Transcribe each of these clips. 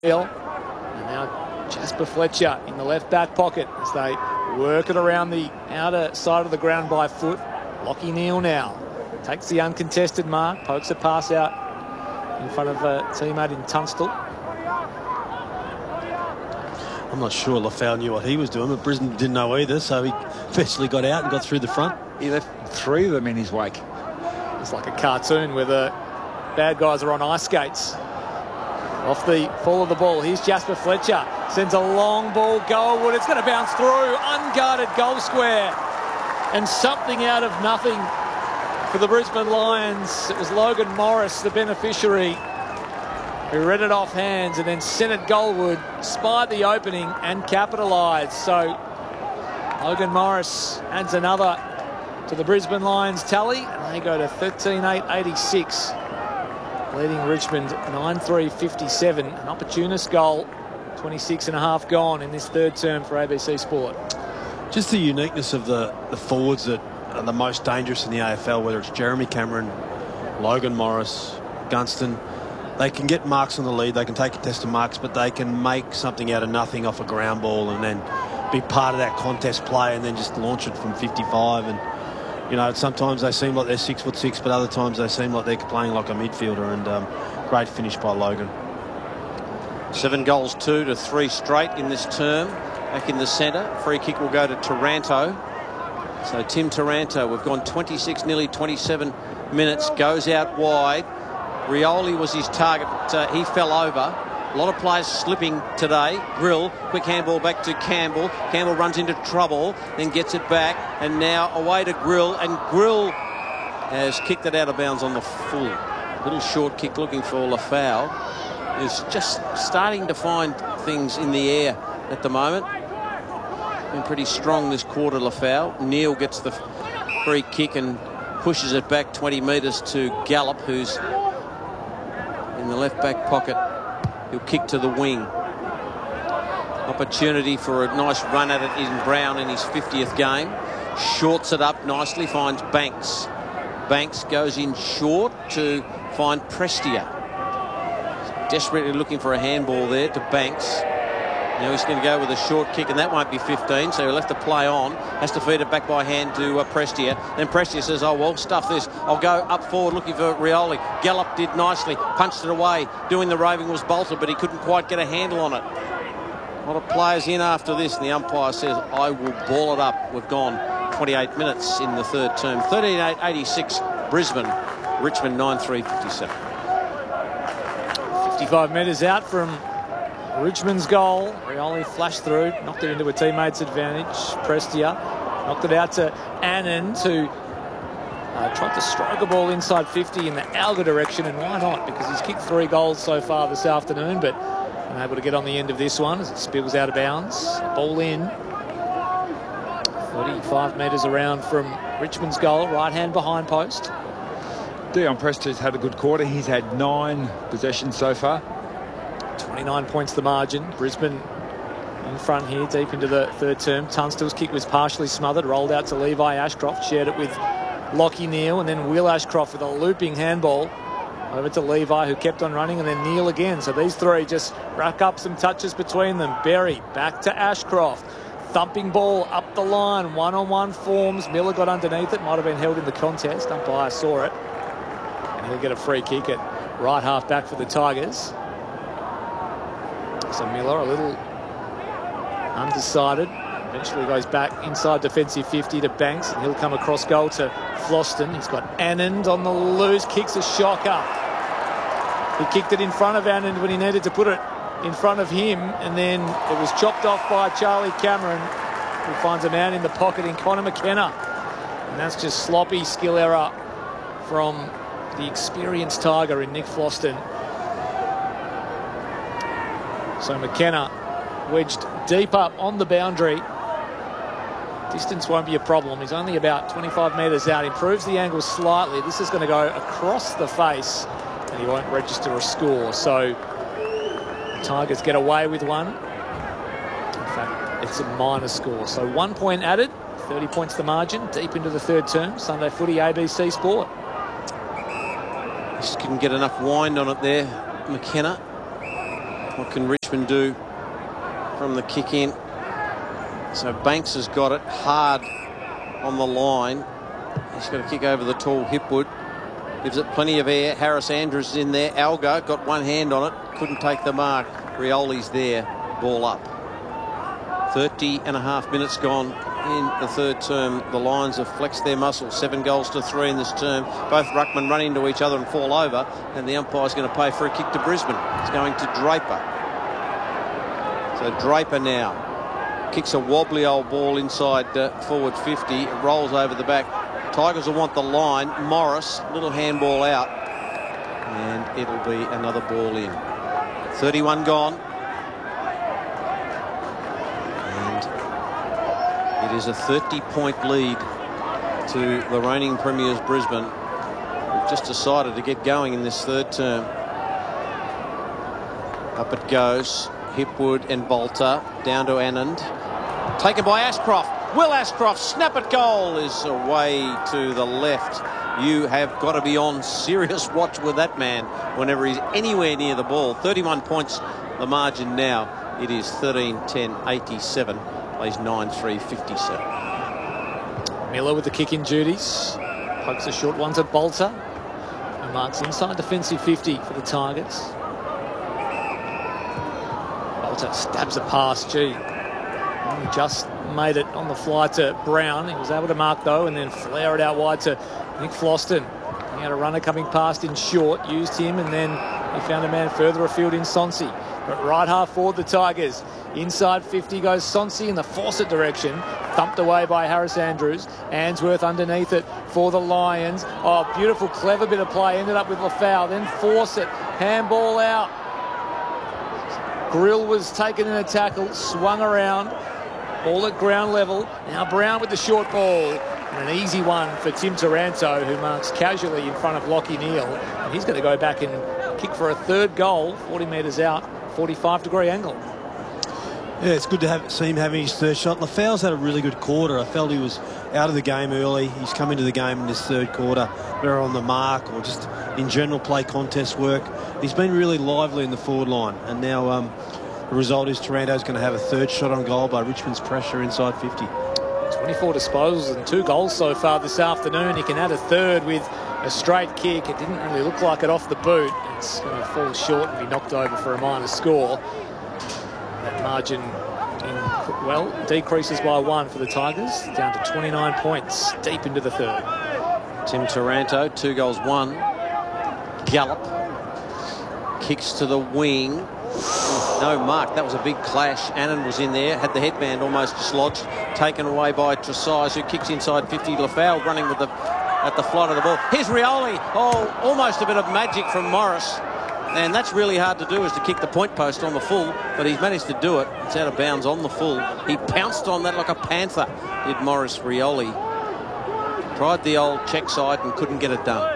And now Jasper Fletcher in the left back pocket as they work it around the outer side of the ground by foot. Lachie Neale now takes the uncontested mark, pokes a pass out in front of a teammate in Tunstall. I'm not sure Lafau knew what he was doing, but Brisbane didn't know either, so he eventually got out and got through the front. He left three of them in his wake. It's like a cartoon where the bad guys are on ice skates. Off the fall of the ball, here's Jasper Fletcher. Sends a long ball goalward. It's going to bounce through. Unguarded goal square. And something out of nothing for the Brisbane Lions. It was Logan Morris, the beneficiary, who read it off hands and then sent it goalward, spied the opening and capitalised. So Logan Morris adds another to the Brisbane Lions tally, and they go to 13-8-86. Leading Richmond 9-3-57. An opportunist goal, 26 and a half gone in this third term for ABC Sport. Just the uniqueness of the forwards that are the most dangerous in the AFL, whether it's Jeremy Cameron, Logan Morris, Gunston. They can get marks on the lead, they can take contested marks, but they can make something out of nothing off a ground ball and then be part of that contest play and then just launch it from 55. And you know, sometimes they seem like they're 6'6", but other times they seem like they're playing like a midfielder. And great finish by Logan. 7 goals, 2 to 3 straight in this term. Back in the centre, free kick will go to Taranto. So Tim Taranto, we've gone 26, nearly 27 minutes, goes out wide. Rioli was his target, but he fell over. A lot of players slipping today. Grill, quick handball back to Campbell. Campbell runs into trouble, then gets it back, and now away to Grill, and Grill has kicked it out of bounds on the full. Little short kick looking for Lafau, who's just starting to find things in the air at the moment. Been pretty strong this quarter, Lafau. Neale gets the free kick and pushes it back 20 metres to Gallup, who's in the left back pocket. He'll kick to the wing. Opportunity for a nice run at it in Brown in his 50th game. Shorts it up nicely, finds Banks. Banks goes in short to find Prestia. Desperately looking for a handball there to Banks. Now he's going to go with a short kick, and that won't be 15, so he'll have to play on. Has to feed it back by hand to Prestia. Then Prestia says, oh, well, stuff this. I'll go up forward looking for Rioli. Gallup did nicely, punched it away. Doing the roving was Bolter, but he couldn't quite get a handle on it. A lot of players in after this, and the umpire says, I will ball it up. We've gone 28 minutes in the third term. 13-8-86, Brisbane. Richmond 9-3-57. 55 metres out from Richmond's goal. Rioli flashed through, knocked it into a teammate's advantage. Prestia knocked it out to Annan, who tried to strike a ball inside 50 in the Alga direction, and why not? Because he's kicked 3 goals so far this afternoon, but unable to get on the end of this one as it spills out of bounds. Ball in. 35 metres around from Richmond's goal, right hand behind post. Dion Prestia's had a good quarter. He's had 9 possessions so far. 29 points the margin. Brisbane in front here, deep into the third term. Tunstall's kick was partially smothered, rolled out to Levi Ashcroft, shared it with Lachie Neale, and then Will Ashcroft with a looping handball over to Levi, who kept on running, and then Neale again. So these three just rack up some touches between them. Berry back to Ashcroft. Thumping ball up the line, one-on-one forms. Miller got underneath it, might have been held in the contest. Umpire saw it. And he'll get a free kick at right half back for the Tigers. So Miller a little undecided. Eventually goes back inside defensive 50 to Banks, and he'll come across goal to Floston. He's got Anand on the loose, kicks a shocker. He kicked it in front of Anand when he needed to put it in front of him, and then it was chopped off by Charlie Cameron, who finds a man in the pocket in Connor McKenna. And that's just sloppy skill error from the experienced Tiger in Nick Floston. So McKenna wedged deep up on the boundary. Distance won't be a problem. He's only about 25 metres out. Improves the angle slightly. This is going to go across the face, and he won't register a score. So the Tigers get away with one. In fact, it's a minor score. So 1 point added, 30 points the margin, deep into the third term. Sunday footy, ABC Sport. Just couldn't get enough wind on it there, McKenna. What can Richmond do from the kick in? So Banks has got it hard on the line. He's got to kick over the tall Hipwood. Gives it plenty of air. Harris Andrews is in there. Alga got one hand on it. Couldn't take the mark. Rioli's there. Ball up. 30.5 minutes gone in the third term. The Lions have flexed their muscles. 7 goals to 3 in this term. Both ruckmen run into each other and fall over. And the umpire's going to pay for a kick to Brisbane. It's going to Draper. So Draper now kicks a wobbly old ball inside forward 50. It rolls over the back. Tigers will want the line. Morris, little handball out. And it'll be another ball in. 31 gone. And it is a 30-point lead to the reigning premiers Brisbane. We've just decided to get going in this third term. Up it goes. Hipwood and Bolter down to Anand. Taken by Ashcroft. Will Ashcroft snap it goal is away to the left. You have got to be on serious watch with that man whenever he's anywhere near the ball. 31 points the margin now. It is 13-10-87. Plays 9-3-57. Miller with the kick in duties. Pokes a short one to Bolter. And marks inside defensive 50 for the Tigers. Bolter stabs a pass. Gee. He just made it on the fly to Brown. He was able to mark though and then flare it out wide to Nick Floston. He had a runner coming past in short, used him, and then he found a man further afield in Sonsi. But right half forward the Tigers. Inside 50 goes Sonsi in the Fawcett direction. Thumped away by Harris Andrews. Answorth underneath it for the Lions. Oh, beautiful, clever bit of play. Ended up with Lafau. Then Fawcett. Handball out. Grill was taken in a tackle. Swung around. All at ground level. Now Brown with the short ball. And an easy one for Tim Taranto, who marks casually in front of Lockie Neal. And he's going to go back and kick for a third goal, 40 metres out, 45-degree angle. Yeah, it's good to see him having his third shot. Lafau's had a really good quarter. I felt he was out of the game early. He's come into the game in this third quarter, whether on the mark or just in general play contest work. He's been really lively in the forward line. And now the result is Taranto's going to have a third shot on goal by Richmond's pressure inside 50. 24 disposals and 2 goals so far this afternoon. He can add a third with a straight kick. It didn't really look like it off the boot. It's going to fall short and be knocked over for a minor score. That margin, decreases by 1 for the Tigers, down to 29 points, deep into the third. Tim Taranto, 2 goals, 1. Gallop. Kicks to the wing. No mark. That was a big clash. Annan was in there, had the headband almost dislodged, taken away by Tresize, who kicks inside 50. Lafau running with at the flight of the ball. Here's Rioli. Oh, almost a bit of magic from Morris. And that's really hard to do, is to kick the point post on the full, but he's managed to do it. It's out of bounds on the full. He pounced on that like a panther, did Maurice Rioli. Tried the old check side and couldn't get it done.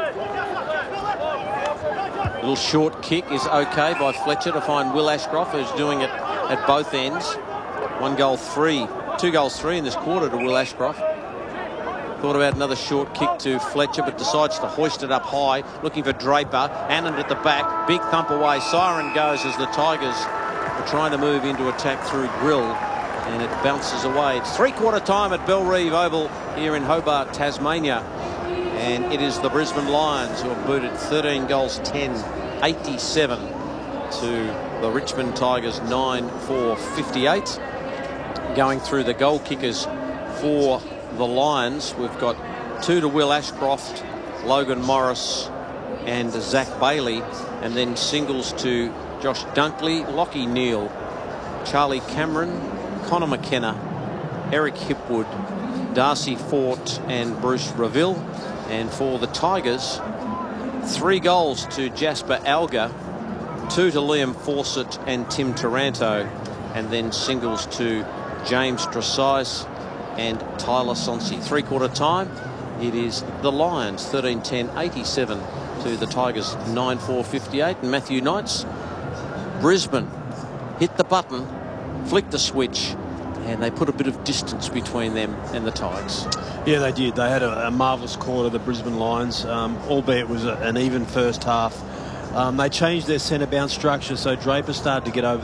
Little short kick is okay by Fletcher to find Will Ashcroft, who's doing it at both ends. 2 goals, 3 in this quarter to Will Ashcroft. Thought about another short kick to Fletcher, but decides to hoist it up high, looking for Draper. Anand at the back, big thump away. Siren goes as the Tigers are trying to move into attack through Grill, and it bounces away. It's 3/4 time at Bellerive Oval here in Hobart, Tasmania. And it is the Brisbane Lions who have booted 13 goals, 10-87 to the Richmond Tigers 9-4-58. Going through the goal kickers for the Lions, we've got 2 to Will Ashcroft, Logan Morris and Zach Bailey, and then singles to Josh Dunkley, Lockie Neal, Charlie Cameron, Connor McKenna, Eric Hipwood, Darcy Fort and Bruce Reville. And for the Tigers, 3 goals to Jasper Alga, 2 to Liam Fawcett and Tim Taranto, and then singles to James Tresize and Tyler Sonsi. 3/4 time, it is the Lions 13-10-87 to the Tigers 9-4-58. And Matthew Knights, Brisbane hit the button, flicked the switch, and they put a bit of distance between them and the Tigers. Yeah, they did. They had a marvellous quarter, the Brisbane Lions, albeit it was an even first half. They changed their centre bounce structure, so Draper started to get over